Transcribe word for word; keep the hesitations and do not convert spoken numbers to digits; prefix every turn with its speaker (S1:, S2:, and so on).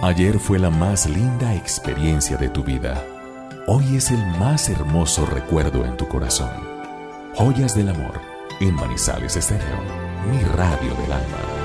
S1: Ayer fue la más linda experiencia de tu vida. Hoy es el más hermoso recuerdo en tu corazón. Joyas del amor, en Manizales Estéreo, mi radio del alma.